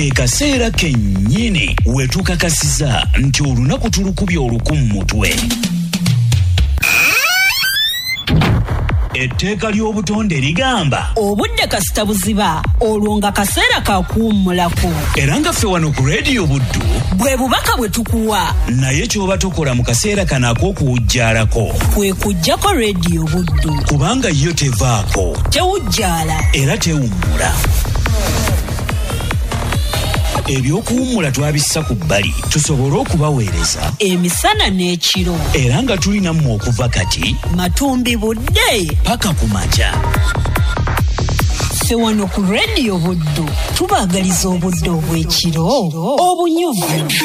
Ekaseera kennyini wetukakasiza nti olunaku tulukubye olukumu mutwe. Etteeka ly'obutonde ligamba obudde kasita buziba olwo nga kaseera kakuwummulako. Era nga ffe wano ku Radio Buddu bwe bubaka bwe tukuwa, naye ky'oba tokola mu kaseera kano ak'okuwujjaalako kwe kuggyako Radio Buddu, kubanga yo tevaako, tewujjaala era tewummula. Ebyokuwummula twabissa ku bbali tusobole okubaweereza emisana n'ekiro, era nga tulina mmwe okuva kati matumbi budde paka ku makya. Ffe wano ku Radio Buddu tubaagaliza obudde obw'ekiro obunyuvu.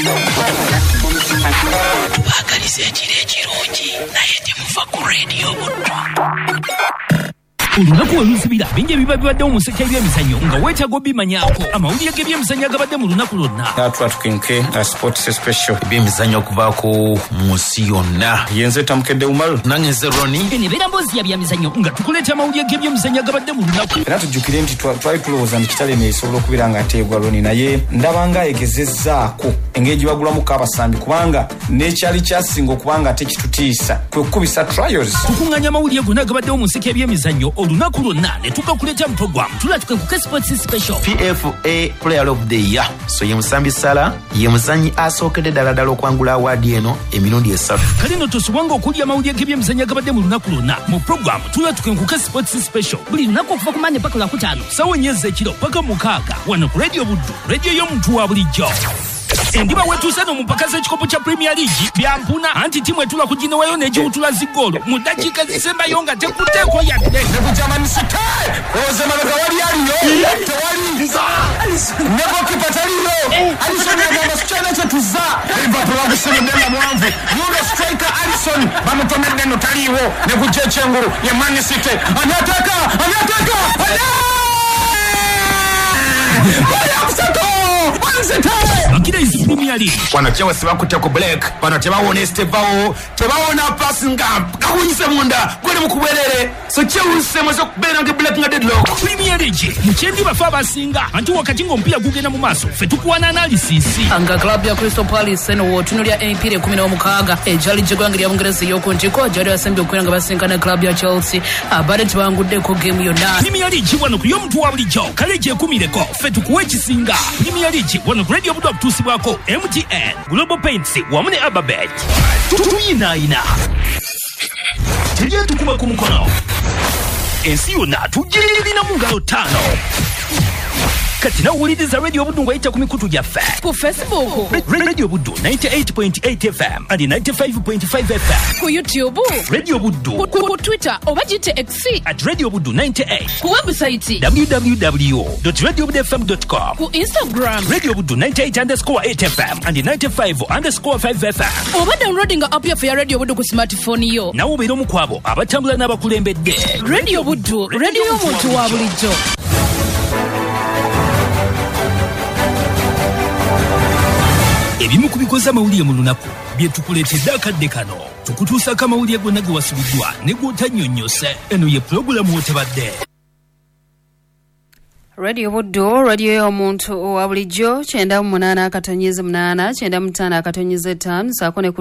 Tubaagaliza ekiro ekirungi naye temuva ku Radio Buddu. Olunaku oluzibira bingi ebiba bibaddewo mu sekka y'emizannyo nga weetaaga obimanyako. Amawulire g'ebyemizannyo agabadde mu lunaku lwonna. Tukenke sports special ebyemizannyo okuvaako mu nsi yonna. Yenze Tamukedde Umaru nange nze Roni. Eno ebeera mboozi ya byemizannyo nga tukuleeta amawulire g'ebyemizannyo agabadde mu lunaku. Era tujjukire nti twali tulowooza nti kitale neesobola okubeera nga ateebwa Roni, naye ndaba nga egezezzaako engeri gye bagulamuko abasambi, kubanga n'ekyali kyasinga okubanga ate kitutiisa kwe kukubisa trials. Tukuŋŋaanya amawulire gonna agabaddewo mu sekka y'ebyemizannyo olunaku lwonna ne tukakuleeta mu program Tulatukenkuke Sports Special. PFA Player of the Year so ye Musambi Sala ye muzannyi asookedde ddala okwangula awaadi eno emirundi 3. Kale no tosobwanga okulya amawulire g'ebyemizannyo agabadde mu lunaku lwonna mu program Tulatukenkuke Sports Special buli lunaku okuva ku Mande paka Lwakutaano ssaawa 4 ez'ekiro paka 6 wano ku Radio Buddu, radio y'omuntu wa bulijjo. Endiba wetuuse no mu mpaka z'ekikopo kya Premier League byampuna anti timu etula ku ginewayo n'egiwutula ziggoolo mu ddakiika zisembayo nga tekuteeko yadde. Jamani sita oze mabega wali aliyo tewali nebo kipa taliyo Alisson agamba sikyana kye tuzza Liverpool bagusibye ndenga mwanvu yuno striker Alisson bamutomedde no taliwo ne kujja ekyengulu ye Man City anataka Akira is Premier League. Wano Chelsea bakutte ku break, wano tebawona Estevao, tebawona passing nga kawunyise munda gwali mu kubwerere. So Chelsea mwazo kubeera nga break nga deadlock. Premier League mukyendi bafa abasinga anti wakati ng'omupiira gugenda mu maaso ffe tukuwana analysis. Anga club ya Crystal Palace eno wotunulya empire 16 ejali jegwangi ya Bungereza yokunjiko jali asembye okuira nga basinkana club ya Chelsea abade tibangudeko game yonna. Premier League wano ku y'omuntu wa bulijjo kale gyekumireko ffe tukuwa ekisinga. Premier League wano ku Radio Buddu tutusibwako MTN, Global Paints wamu ne Ababet. Tuyinaayina tujye tukuba ku mukono ensi yonna tugirina mu ngalo 5. Kati nawuliriza Radio Buddu ng'ayita ku mikutu gyaffe Ku Facebook, Radio Buddu 98.8 FM and 95.5 FM. ku YouTube, Radio Buddu ku Twitter oba gite X, at Radio Buddu 98. ku website, www.radiobuddufm.com. ku Instagram, Radio Buddu 98_8 FM and 95_5 FM. oba downloading app yaffe ya Radio Buddu ku smartphone yo. Nawe obeera omu ku abo abatambula n'abakulembedde. Radio Buddu, radio y'omuntu wa bulijjo. Ebimu ku bikoze amawulire mu lunaku bye tukuleetedde akadde kano tukutuusako amawulire gonna ge wasubiddwa ne gw'otannyonnyose. Eno ye pulogulaamu w'otebadde. Radio Buddu, radio y'omuntu wa bulijjo 98*8 saako ne ku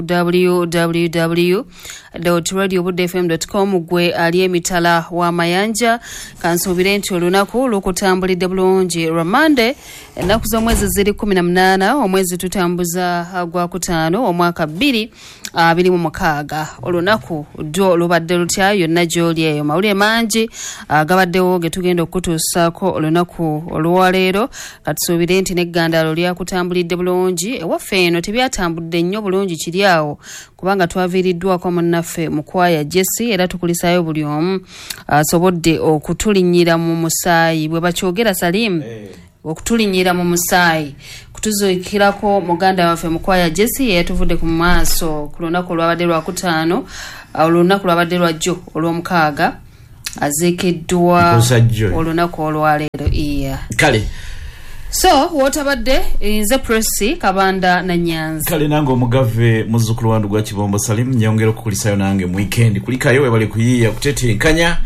www.radiobuddufm.com gwe ali emitala w'amayanja. Kansuubire nti olunaku lukutambulidde bulungi lwa Mande ennaku z'omwezi ziri 18 omwezi tutambuza gwa kutaano omwaka 2026. Olunaku ddwo lubadde lutya yonna gy'oli eyo. Mawulire mangi gabaddewo ge tugenda okutuusaako olunaku olwaleero katusuubire nti n'eggandaalo lyakutambulidde bulungi. Ewaffe eno tebyatambudde nnyo bulungi kiri awo kubanga twaviiriddwako munnaffe Mukwaya Jesse era tukulisaayo buli omu asobodde okutulinnyira mu musaayi bwe bakyogera Salimu okutulinnyira mu musaayi kutuzuukirako muganda waffe Mukwaya Jesse yatuvudde ku maaso ku lunaku olwabadde lwakutaano olunaku lwabadde lwajjo olw'omukaaga azeekeddwa olunaku olwaleero. Iya kale so wotabadde nze Presi Kabanda na Nyanza kale nange omugave muzzukulu wandu gwa Kibombo Salim nyongera okukulisayo nange mu weekend kulikayo webale kuyiya kutetenkanya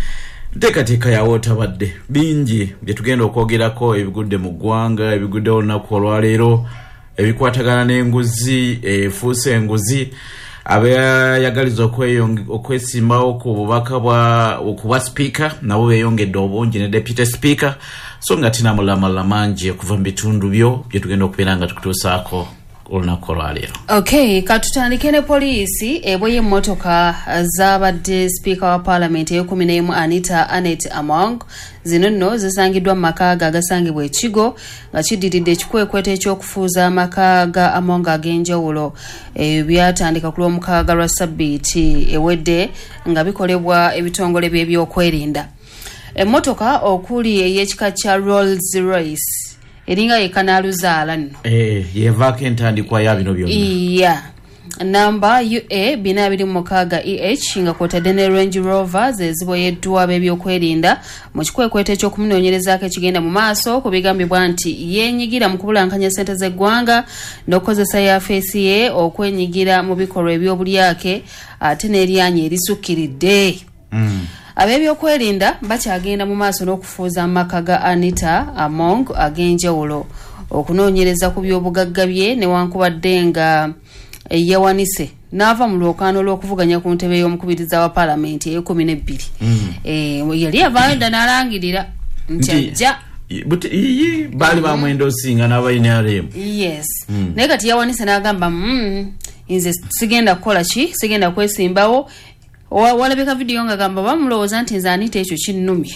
Nteekateeka yawo otabadde bingi bye tugenda okwogerako ebigudde mu ggwanga ebigudde olunaku olwaleero ebikwatagana n'enguzi efuuse enguzi abayagaliza okwesimbawo ku bubaka okuba speaker nabo beeyongedde obungi ne deputy speaker so nga tinamulamalala mangi okuva mu bitundu byo bye tugenda okubeera nga tukutuusaako olunaku olwaleero. Okay, katutandike ne poliisi eboye emmotoka zaabadde speaker wa parliament ey'ekumi Anita Anet Among zino nno zisangiddwa mu maka agasangibwa ekigo nga kiddiridde ekikwekweto ekyokufuuza amaka ga Among ag'enjawulo byatandika ku lw'omukaaga lwa Ssabbiiti ewedde nga bikolebwa ebitongole by'ebyokwerinda. Emmotoka okuli ey'ekika kya Rolls Royce eringa yekanaaluzaala nno yevaako entandikwa ya bino byonna iya namba UA 226 EH nga kwotadde ne Range Rover zeziboyeddwa ab'ebyokwerinda mu kikwekweto eky'okumunoonyerezaako ekigenda mu maaso ku bigambibwa nti yeenyigira mu kubulankanya ssente z'eggwanga n'okukozesa yafeesi ye okwenyigira mu bikolwa ebyobulyake ate n'eryanya erisukkiridde. Ab'ebyokwerinda bakyagenda mu maaso n'okufuuza amaka ga Anita Among ag'enjawulo okunoonyereza ku by'obugagga bye newankubadde nga yawanise n'ava mu lwokaano lw'okuvuganya ku ntebe y'omukubiriza wa paalamenti ey'e12 yali avaayo dda n'alangirira nti ajja baali bamwenda osinga n'abainaremu yes naye kati yawanise n'agamba nze sigenda kukola ki sigenda kwesimbawo walabika video nga gamba bamulowooza nti nze Anita ekyo kinnumye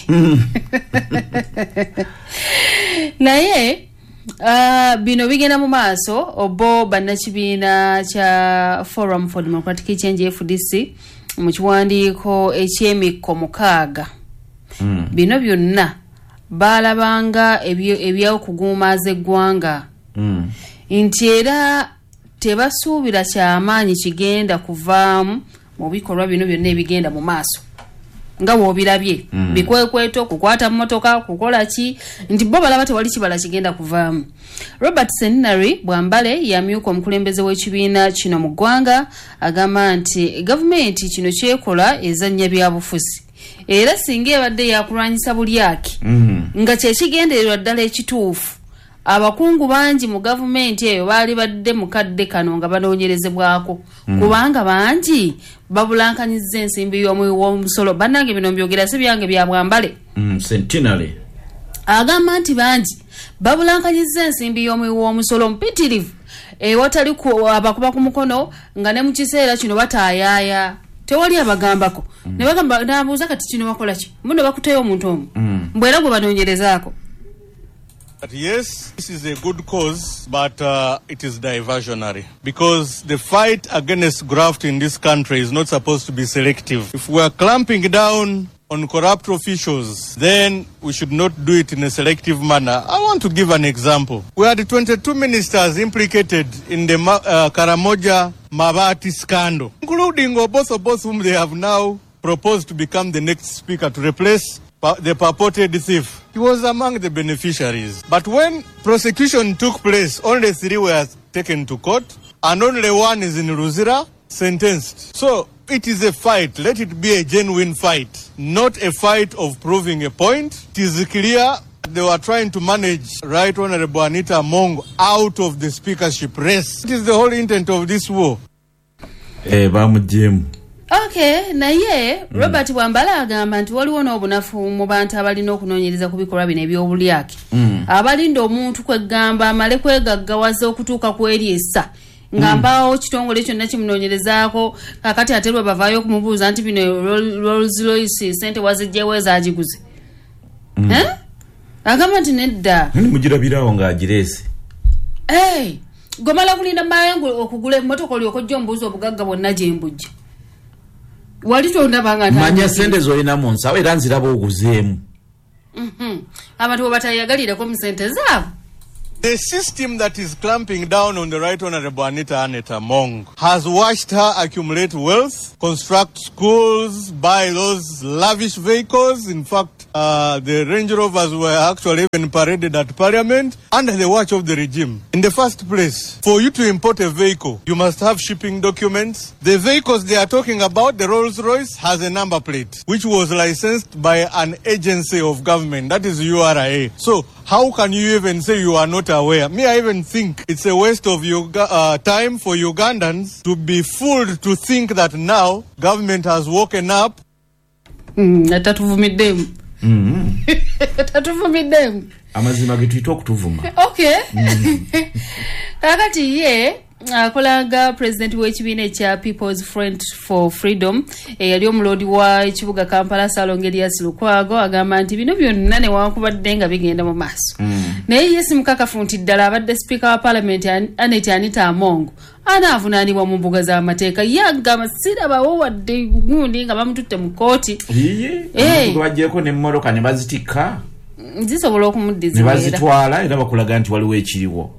naye bino bigenda mu maaso obo bannakibiina kya Forum for Democratic Change FDC mu kiwandiiko eky'emikko 6 bino byonna baalabanga eby'okuguumaaza eggwanga nti era tebasuubira kyamaanyi kigenda kuvaamu mu bikolwa bino byonna ebigenda mu maaso nga woobirabye bikwekweto kukwata mmotoka kukola ki nti bo balaba tewali kibala kigenda kuvaamu. Robert Seminary Bwambale yamyuka omukulembeze w'ekibiina kino mu ggwanga agamba nti gavumenti kino kyekola ezannya byabufuzi era singa ebadde yakulwanyisa bulyaki nga kyekigendererwa ddala ekituufu abakungu bangi mu gavumenti eyo baali badde mukadde kano nga banoonyerezebwako kubanga bangi babulankanyizza ensimbi y'omusolo bannange bino mbyogera si byange bya Bwambale Centenary agamba nti bangi babulankanyizza ensimbi y'omusolo mpitirivu ewatali abakuba ku mukono nga ne mu kiseera kino bataayaaya tewali abagambako ne bagamba nabuuza kati kino bakola ki mbuno bakuteyo omuntu omu mbwera gwe banoonyerezaako. Yes, this is a good cause, but it is diversionary because the fight against graft in this country is not supposed to be selective. If we are clamping down on corrupt officials, then we should not do it in a selective manner. I want to give an example. We had 22 ministers implicated in the Karamoja Mabati scandal, including both whom they have now proposed to become the next speaker to replace the purported thief. He was among the beneficiaries. But when prosecution took place, only 3 were taken to court and only 1 is in Luzira sentenced. So it is a fight. Let it be a genuine fight, not a fight of proving a point. It is clear they were trying to manage Right Honorable Anita Among out of the speakership race. It is the whole intent of this war. Okay, naye Robert Bwambale agamba nti waliwo n'obunafu mu bantu abalina okunoonyereza ku bikolwa bino ebyobulyake abalinda omuntu kwegamba amale kwegaggawaza okutuuka ku eryessa ngambaawo kitongole kyonna kimunoonyerezaako kakati ate lwe bavaayo okumubuuza nti bino Rolls Royce sente wazijjawo ezagiguze agamba nti nedda mugirabirawo ng'agireese gomala kulinda mayangu okugula emmotoka oli okojja omubuuza obugagga bwonna gye mbujja wali tondabanga manya sente zolina mu nsawo era nziraba oguzeemu abantu batayagalireko mu sente zaabwe. The system that is clamping down on the Right Honorable Anita Anet Among has watched her accumulate wealth, construct schools, buy those lavish vehicles. In fact, The Range Rovers were actually even paraded at Parliament under the watch of the regime. In the first place, for you to import a vehicle, you must have shipping documents. The vehicles they are talking about, the Rolls-Royce, has a number plate, which was licensed by an agency of government, that is URA. So, how can you even say you are not aware? I even think it's a waste of time for Ugandans to be fooled to think that now government has woken up. Tatuvumidemu. Tatuvumidemu. Amazima getuita okutuvuma. Okay. Kakati ye akolanga president w'ekibiina ekya People's Front for Freedom yali omulodi wa ekibuga Kampala Salongerius Lukwago agamba nti bino byonna newankubadde nga bigenda mu maaso. Naye yesi mukakafu nti ddala abadde speaker wa parliament Anita Among anaavunaanibwa mu mbuga z'amateeka yagamba sirabawo wadde gundi nga bamututte mu kooti. Bagyeko n'emmoloka ne bazitikka. Zisobola okumuddiza ne bazitwala era bakulaga nti waliwo ekiriwo.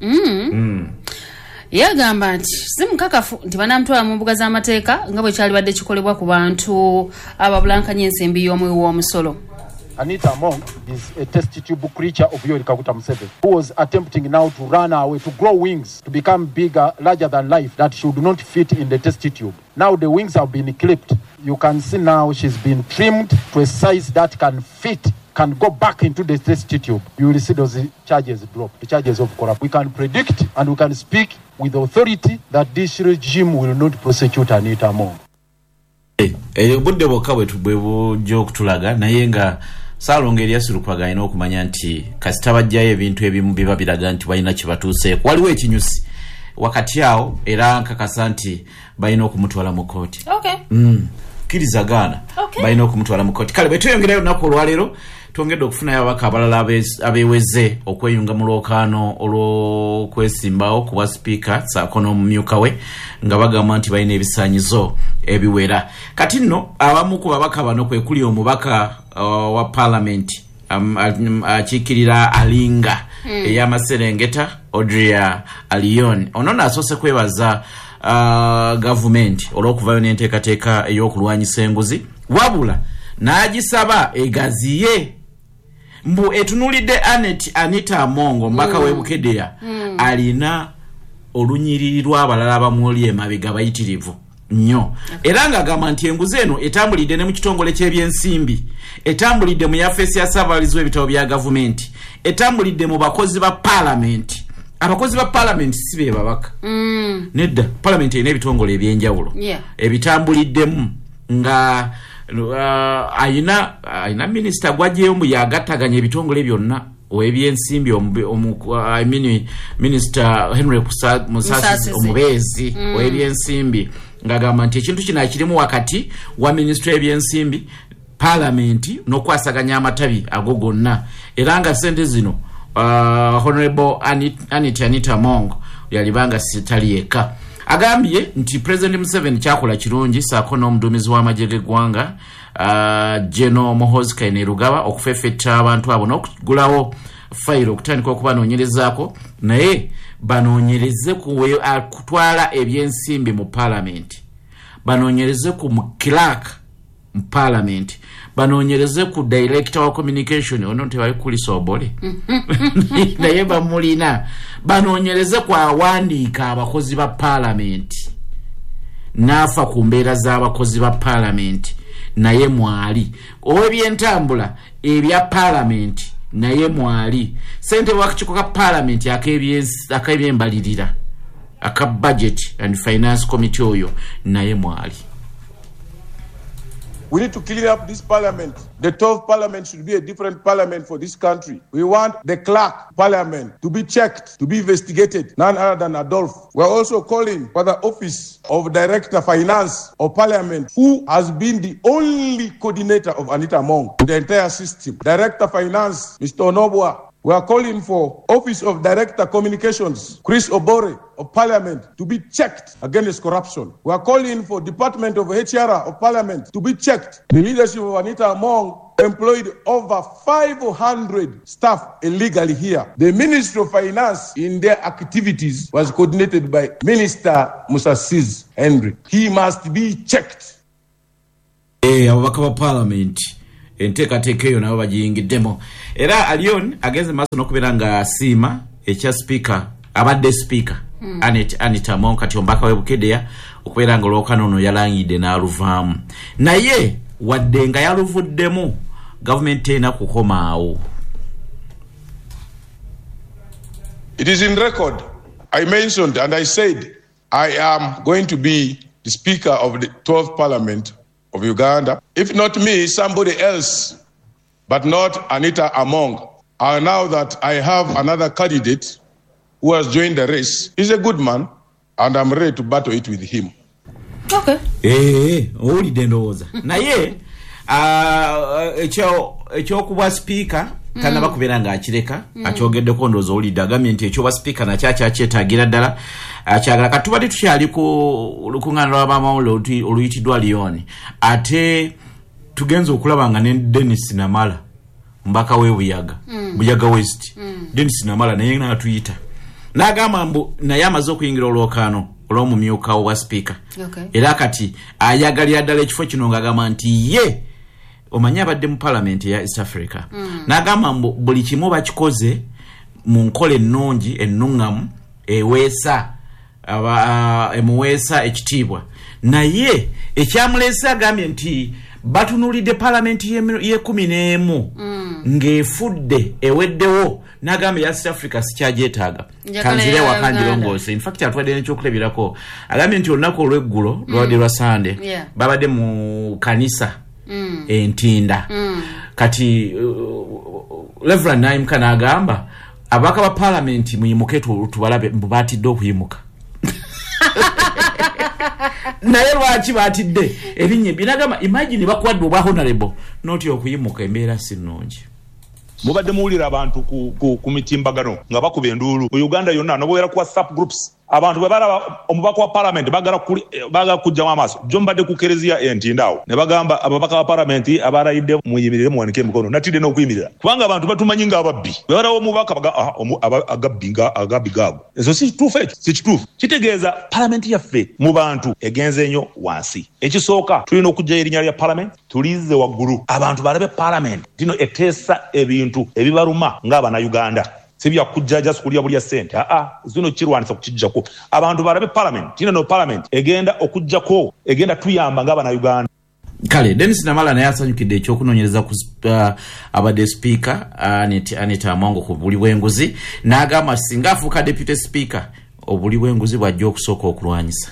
Yagamba nti si mukakafu nti banamutwala mu mbuga z'amateeka nga bwe kyali badde kikolebwa ku bantu ababulankanya ensimbi y'omwewu w'omusolo. Anita Among is a test tube creature of Yoweri Kaguta Museveni, who was attempting now to run away, to grow wings, to become bigger, larger than life, that should not fit in the test tube. Now the wings have been clipped. You can see now she's been trimmed to a size that can fit, can go back into the test tube. You will see those charges drop, the charges of corruption. We can predict and we can speak with authority that this regime will not prosecute Anita Among. Budde bwokka bwe bujja okutulaga naye nga Salongerius Lukwago alina okumanya nti kasita bajjayo ebintu ebimu biba biraga nti balina kye batuuseeko. Waliwo ekinyusi wakati awo era nkakasa nti balina okumutwala mu kooti. Kirizagana balina okumutwala mu kooti. Kale bwe tweyongerayo olunaku olwaleero twongedde okufunayo ababaka abalala abeweze okweyunga mu lwokaano olw'okwesimbawo ku bwa sipiika ssaako n'omumyuka we nga bagamba nti balina ebisaanyizo ebiwera. Kati nno abamu ku babaka bano kwe kuli omubaka wa palamenti akiikirira Alinga ey'Amaserengeta Audrey Alion. Ono n'asoose kwebaza gavumenti olw'okuvayo n'enteekateeka ey'okulwanyisa enguzi wabula n'agisaba egaziye mbu etunulidde Anita Among omubaka w'e Bukedea alina olunyiriri lw'abalala abamuli emabega bayitirivu nnyo era ng'agamba nti enguzi eno etambulidde ne mu kitongole ky'ebyensimbi, etambulidde mu yafeesi ya ssaabalizi w'ebitabo bya gavumenti, etambulidde mu bakozi ba palamenti. Abakozi ba palamenti si be babaka. Nedda palamenti erina ebitongole ebyenjawulo ebitambuliddemu nga ayina minisita gwajjeyo mbu yagattaganya ebitongole byonna ow'ebyensimbi minisita Henry Musasi omubeezi ow'ebyensimbi ng'agamba nti ekintu kino akirimu wakati wa minisitule y'ebyensimbi palamenti n'okwasaganya amatabi ago gonna era nga ssente zino Honorable Anita Among yalibanga sitali yekka. Agambye nti President Museveni kyakola kirungi ssaako n'omuduumizi w'amagye g'eggwanga General Muhoozi Kainerugaba okufeefetta abantu abo n'okugulawo fayiro okutandika okubanoonyerezaako naye banoonyereze kutwala ebyensimbi mu palamenti, banoonyereze ku clerk mu palamenti, banoonyereze ku director wa communication ono tebali kulisa obole naye bamulina, banoonyereze ku awandiika abakozi ba palamenti n'afa ku mbeera z'abakozi ba palamenti naye mwali, ow'ebyentambula ebya palamenti naye mwali, ssentebe w'akakiiko ka palamenti ak'ebyembalirira aka budget and finance committee oyo naye mwali. We need to clear up this parliament. The 12th parliament should be a different parliament for this country. We want the clerk parliament to be checked, to be investigated, none other than Adolf. We're also calling for the office of Director Finance of Parliament, who has been the only coordinator of Anita Among in the entire system. Director Finance, Mr. Onobwa. We are calling for Office of Director Communications, Chris Obore of Parliament, to be checked against corruption. We are calling for Department of HR of Parliament to be checked. The leadership of Anita Among employed over 500 staff illegally here. The Ministry of Finance in their activities was coordinated by Minister Musasiz Henry. He must be checked. Ababaka ba Parliament enteekateeka eyo nabo bagiyingiddemu era Alion agenze maaso n'okubeera nga asiima ekya speaker abadde speaker Anita Among kati ombaka w'Ebukedea okubeera nga olwokano ono yalangidde n'aluvaamu naye wadde nga yaluvuddemu gavumenti ena kukomaawo. It is in record. I mentioned and I said I am going to be the Speaker of the 12th Parliament of Uganda. If not me, somebody else, but not Anita Among. And now that I have another candidate who has joined the race, he's a good man, and I'm ready to battle it with him. Okay. Oli dendoza. Naye ekyokuba speaker tanaba kubeera nga akireka akyogeddeko ndowooza oli dagamye nti ekyoba speaker nakyacha kyetagira ddala akyagala katubadde tukyali ku lukuŋŋaana lw'abamawulire oluyitiddwa Lioni ate tugenza okulaba nga ne Dennis Namala mbaka w'Ebuyaga Buyaga West Dennis Namala naye n'atuyita n'agamba mbu naye amaze okuyingira olwokaano olw'omumyuka wa speaker era kati ayagalira ddala ekifo kino ng'agamba nti ye omanyi abadde mu parliament ya East Africa n'agamba mbu buli kimu bakikoze mu nkola ennungi ennuŋŋamu eweesa emuweesa ekitiibwa naye ekyamuleese agambye nti batunulidde parliament ye-11 ng'efudde eweddewo n'agamba ya East Africa sikyagyetaaga kanzire wakanjirongoose in fact atwadde n'ekyokulabirako agambye nti olunaku olw'eggulo lwabadde lwa Sunday babadde mu kanisa entinda kati Reverend Naim Kana agamba abaka ba parliament muyimuke tubalabe mbubatidde okuyimuka naye lwaki batidde erinnya binagamba imagine bakwadde oba honorable not okuyimuka embeera sinungi mubadde muwulira abantu ku mitimbagano nga bakuba enduulu mu Uganda yonna n'obwera ku WhatsApp groups abantu bwe balaba omubaka wa parliament bagala kujjamu amaaso jo mbadde ku kereziya entindaawo ne bagamba ababaka ba parliament abarayidde muyimirire muwanike emikono natidde n'okuyimirira kubanga abantu batumanyi nga ababbi bwe balawo omubaka agabbi gaago ezo si kituufu ekyo si kituufu kitegeeza parliament yaffe mu bantu egenze nnyo wansi ekisooka tulina okujjayo erinnya lya parliament tulize waggulu abantu balabe parliament dino eteesa ebintu ebibaluma ng'abannayuganda sibya kujjaja sukulya bulya sente zino kirwanisa kukijjako abantu barabe parliament tina no parliament egenda okujjako egenda tuyamba ng'abana Uganda kale Dennis Namala naye asanyukidde ekyokunoonyereza ku abadde speaker Anita Among ku buli bw'enguzi n'agamba singa afuuka deputy speaker obuli bw'enguzi bwajja okusooka okulwanyisa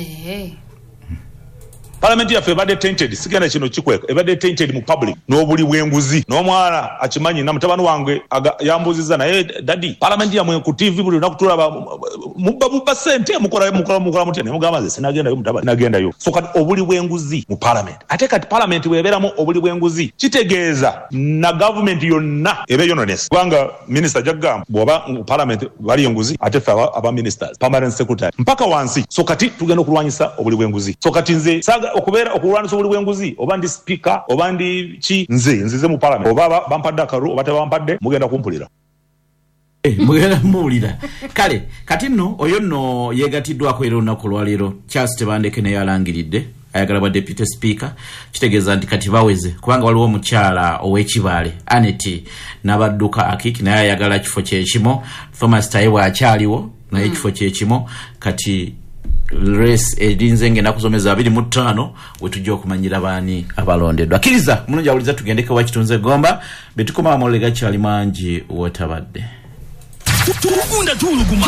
parliament yaffe ebadde tainted sigenda kino kikweka ebadde tainted mu public n'obuli bw'enguzi n'omwana akimanyi na mutabani wange yambuziza naye daddy parliament yamwe ku TV buli nakutulaba mubba sente mukola mutya ne mugamba ze sinagendayo mutabani nagendayo so kati obuli bw'enguzi mu parliament ate kati parliament webeeramu obuli bw'enguzi kitegeeza na government yonna ebe yonones kubanga minister jagamba bw'oba mu parliament bali enguzi ate ffe aba ministers permanent secretary mpaka wansi so kati tugenda okulwanyisa obuli bw'enguzi so kati nze okubeera okulwanyisa obuli bw'enguzi oba ndi speaker oba ndi ki nzize mu parliament oba bampadde akaru oba tebampadde mugenda kumpulira mugenda muwulira kale kati nno oyo nno yeegatiddwako era olunaku lwaleero Charles Tebandeke naye alangiridde ayagala bwa deputy speaker kitegeeza nti kati baweze kubanga waliwo omukyala ow'Ekibaale Aneti n'abadduka akiki naye ayagala kifo kyekimu Thomas Taye bw'akyaliwo naye kifo kyekimu kati race edinze ngenda kuzomeza 25 wetujja okumanyira baani abalondeddwa akkiriza mulungi awuliza tugendeke wa kitunze gomba betukoma amolega kyali mangi wotabadde tugunda tuluguma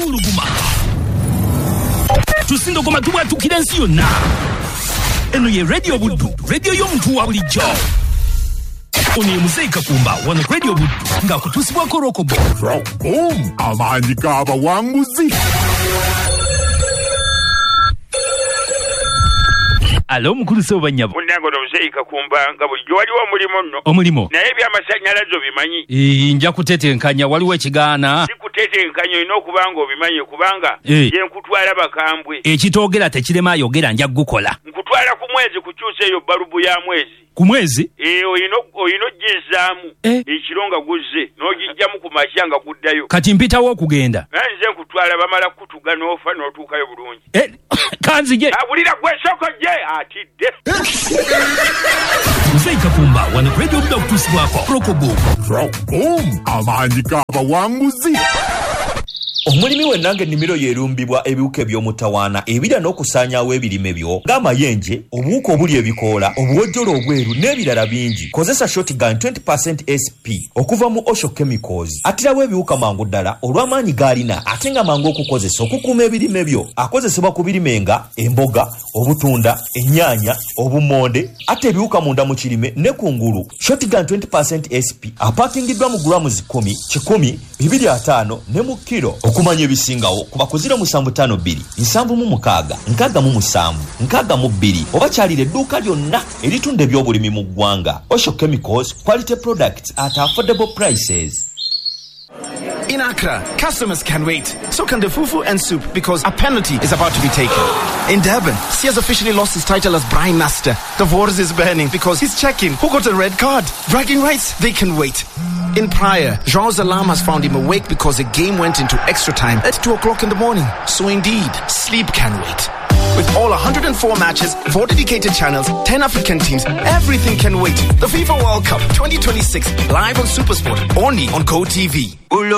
tusinda okoma tubwatukira ensi yonna eno ye radio buddu radio y'omuntu wa bulijjo ono ye Muzeyi Kakumba wano radio buddu ng'akutuusibwako rokobo amaanyi g'abawanguzi. Alo mukulu soba nyabo. Munango no Muzeyi Kakumba nga bulijjo waliwo omulimo nno. Omulimo. Naye by'amasannyalaze bimanyi. Nja kutetenkanya waliwo ekigaana. okutetenkanya olina okuba nga obimanye kubanga ye nkutwala bakambwe ekitoogera tekirema ayogera nja gukola nkutwala ku mwezi kukyusa eyo balubu ya mwezi ku mwezi oyina oggizaamu ekiro nga guzze n'ogijjamu ku makya nga guddayo kati mpitawo okugenda nze nkutwala bamala kutuga n'ofa n'otuukayo bulungi kanzige abulira gwesoko gye atidde Nze Kakumba wano Radio Bulldog tusibwako Rockboom amaanyi g'abawanguzi. Omulimi wennanga ennimiro yeerumbibwa ebiwuka eby'omutawaana ebira n'okusaanyaawo ebirime byo ng'amayenje, obuwuka obuli ebikoola, obuwojjolo obweru n'ebirala bingi. Kozesa Shotgun 20% SP okuva mu Osho Chemicals. Atirawo ebiwuka mangu ddala olw'amaanyi g'alina ate nga mangu okukozesa okukuuma ebirime byo. Akozesebwa ku birime nga emboga, obutunda, ennyaanya, obummonde, ate ebiwuka munda mu kirime ne kungulu. Shotgun 20% SP apaakingiddwa mu grams 10, 100, 250 ne mu kilo. Okumanya ebisingawo kuba ku 0752 766 667 662 oba kyalira edduuka lyonna eritunda ebyobulimi mu ggwanga. Osho Chemicals, quality products at affordable prices. In Accra, customers can wait. So can the fufu and soup because a penalty is about to be taken. In Durban, Sears officially lost his title as Brine Master. The waters is burning because he's checking who got a red card. Bragging rights, they can wait. In Praia, João's alarm has found him awake because the game went into extra time at 2 o'clock in the morning. So indeed, sleep can wait. With all 104 matches, 4 dedicated channels, 10 African teams, everything can wait. The FIFA World Cup 2026 live on SuperSport, only on GoTV.